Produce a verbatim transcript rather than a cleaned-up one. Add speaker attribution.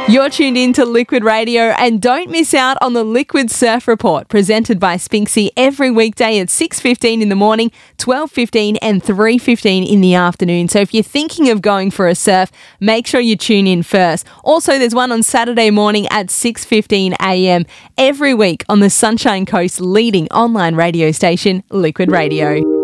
Speaker 1: You're tuned in to Liquid Radio, and don't miss out on the Liquid Surf Report presented by Spinksy every weekday at six fifteen in the morning, twelve fifteen and three fifteen in the afternoon. So if you're thinking of going for a surf, make sure you tune in first. Also, there's one on Saturday morning at six fifteen a m every week on the Sunshine Coast's leading online radio station, Liquid Radio.